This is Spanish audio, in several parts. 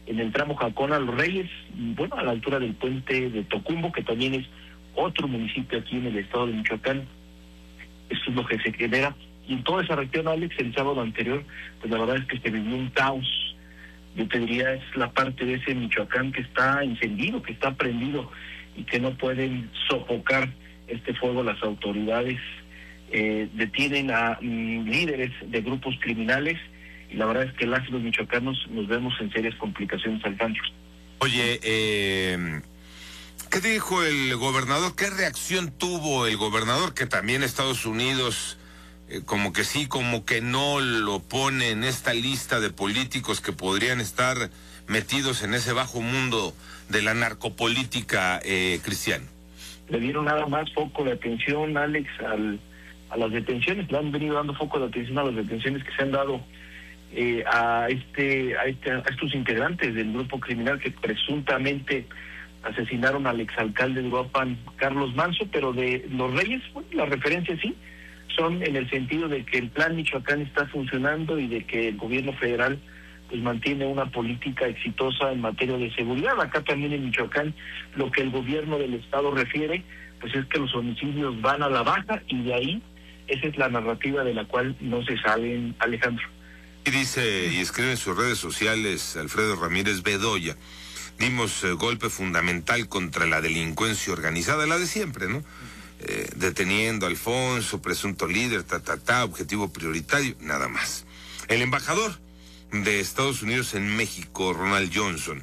en el tramo Jacón a Los Reyes, bueno, a la altura del puente de Tocumbo, que también es otro municipio aquí en el estado de Michoacán. Esto es lo que se genera. Y en toda esa región, Alex, el sábado anterior, pues la verdad es que se vivió un caos. Yo te diría, es la parte de ese Michoacán que está encendido, que está prendido y que no pueden sofocar este fuego las autoridades. Detienen a líderes de grupos criminales y la verdad es que los michoacanos nos vemos en serias complicaciones, Alejandro. Oye, ¿qué dijo el gobernador? ¿Qué reacción tuvo el gobernador? Que también Estados Unidos, como que sí, como que no lo pone en esta lista de políticos que podrían estar metidos en ese bajo mundo de la narcopolítica, Cristian. Le dieron nada más foco de atención, Alex, a las detenciones, le han venido dando foco de atención a las detenciones que se han dado a estos integrantes del grupo criminal que presuntamente asesinaron al exalcalde de Uruapan, Carlos Manso, pero de Los Reyes, bueno, las referencias sí son en el sentido de que el Plan Michoacán está funcionando y de que el gobierno federal pues mantiene una política exitosa en materia de seguridad. Acá también en Michoacán lo que el gobierno del estado refiere pues es que los homicidios van a la baja y de ahí esa es la narrativa de la cual no se salen, Alejandro. Y dice y escribe en sus redes sociales Alfredo Ramírez Bedoya: dimos golpe fundamental contra la delincuencia organizada, la de siempre, ¿no? Deteniendo a Alfonso, presunto líder, objetivo prioritario, nada más. El embajador de Estados Unidos en México, Ronald Johnson,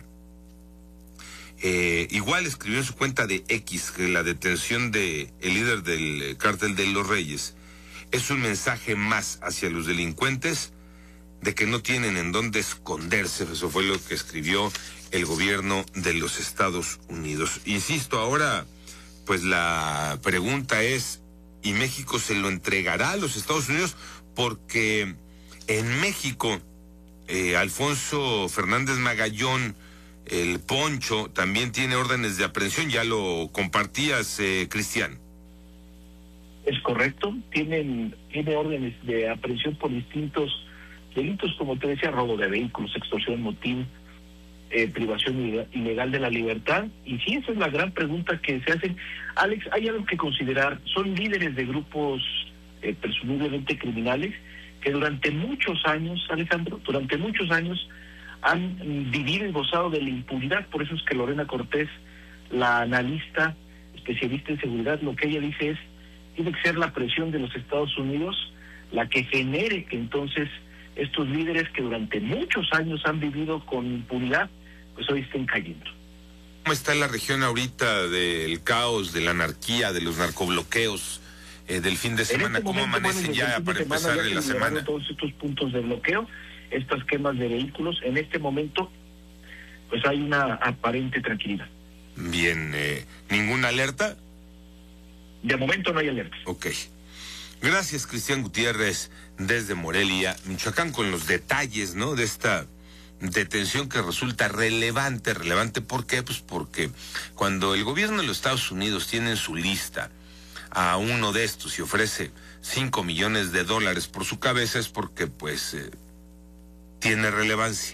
igual escribió en su cuenta de X que la detención de el líder del cártel de Los Reyes es un mensaje más hacia los delincuentes de que no tienen en dónde esconderse. Eso fue lo que escribió el gobierno de los Estados Unidos. Insisto, ahora, pues la pregunta es, ¿y México se lo entregará a los Estados Unidos? Porque en México, Alfonso Fernández Magallón, el Poncho, también tiene órdenes de aprehensión, ya lo compartías, Cristian. Es correcto, tiene órdenes de aprehensión por distintos delitos, como te decía, robo de vehículos, extorsión, motín, privación ilegal de la libertad. Y sí, esa es la gran pregunta que se hace. Alex, hay algo que considerar, son líderes de grupos presumiblemente criminales que durante muchos años, Alejandro, durante muchos años han vivido y gozado de la impunidad. Por eso es que Lorena Cortés, la analista especialista en seguridad, lo que ella dice es, tiene que ser la presión de los Estados Unidos la que genere que entonces estos líderes que durante muchos años han vivido con impunidad, pues hoy estén cayendo. ¿Cómo está la región ahorita del caos, de la anarquía, de los narcobloqueos del fin de semana? ¿Cómo amanece ya para empezar la semana? Todos estos puntos de bloqueo, estas quemas de vehículos, en este momento, pues hay una aparente tranquilidad. Bien, ¿ninguna alerta? De momento no hay alerta. Ok. Gracias, Cristian Gutiérrez, desde Morelia, Michoacán, con los detalles, ¿no?, de esta detención que resulta relevante. ¿Por qué? Pues porque cuando el gobierno de los Estados Unidos tiene en su lista a uno de estos y ofrece $5 millones por su cabeza, es porque, pues, tiene relevancia.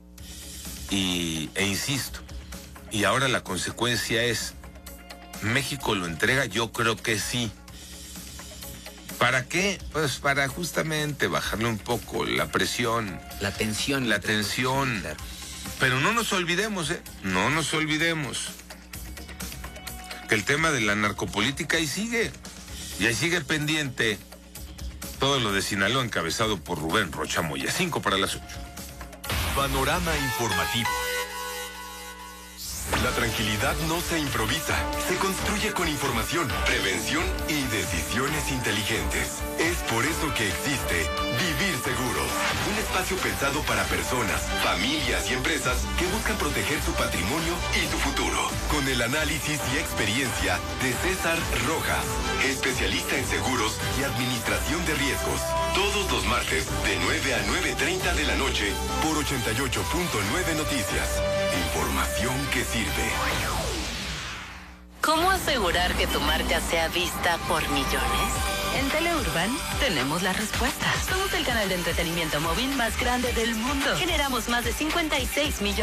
E insisto, y ahora la consecuencia es, ¿México lo entrega? Yo creo que sí. ¿Para qué? Pues para justamente bajarle un poco la presión. La tensión. Claro. Pero no nos olvidemos, no nos olvidemos que el tema de la narcopolítica ahí sigue. Y ahí sigue pendiente todo lo de Sinaloa, encabezado por Rubén Rocha Moya. 5 para las 8. Panorama informativo. La tranquilidad no se improvisa, se construye con información, prevención y decisiones inteligentes. Es por eso que existe Vivir Seguros, un espacio pensado para personas, familias y empresas que buscan proteger su patrimonio y su futuro. Con el análisis y experiencia de César Rojas, especialista en seguros y administración de riesgos. Todos los martes de 9 a 9:30 de la noche por 88.9 Noticias. Información que sirve. ¿Cómo asegurar que tu marca sea vista por millones? En Teleurban tenemos las respuestas. Somos el canal de entretenimiento móvil más grande del mundo. Generamos más de 56 millones